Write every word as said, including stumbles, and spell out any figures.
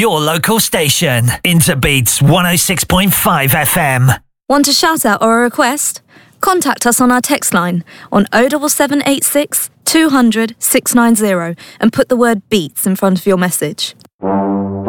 your local station. Interbeats one oh six point five F M. Want a shout out or a request? Contact us on our text line on oh seven seven eight six, two hundred, six nine zero and put the word beats in front of your message.